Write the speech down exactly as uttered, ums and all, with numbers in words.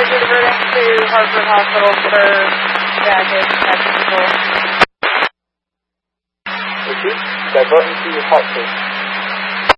to divert him to Hartford Hospital for jacket technical. Repeat, divert him to Hartford.